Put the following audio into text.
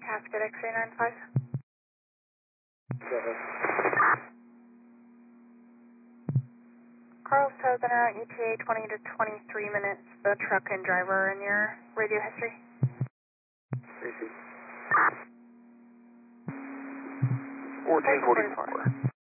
Casket X-ray 95. Carl's Toes in out ETA 20 to 23 minutes. The truck and driver in your radio history. Receive. 1444.